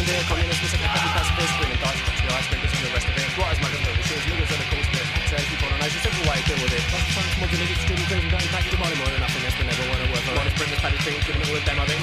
Monday, communists, we set the petty pacifist, bringing darts, the ice cream, and the rest of it. Squatters, muggers, no shit, niggas are the cool spit. So keep on a nice, simple way to deal with it. That's the fun, modern niggas, student things, and don't take your money more than nothing else, but never want to work for. Honest, bring this paddy thing, giving it all a demo, I think.